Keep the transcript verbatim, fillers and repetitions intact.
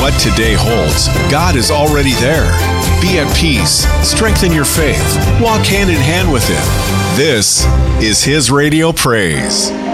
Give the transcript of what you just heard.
what today holds, God is already there. Be at peace, strengthen your faith, walk hand in hand with Him. This is His Radio Praise.